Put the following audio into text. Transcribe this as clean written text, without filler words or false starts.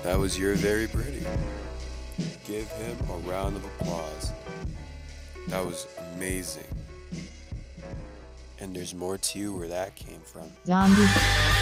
That was You're Very Pretty. Give him a round of applause. That was amazing. And there's more to where that came from. Zombie.